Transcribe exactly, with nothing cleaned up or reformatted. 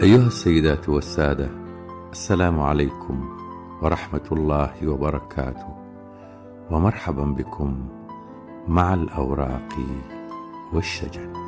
أيها السيدات والسادة، السلام عليكم ورحمة الله وبركاته، ومرحبا بكم مع الأوراق والشجن.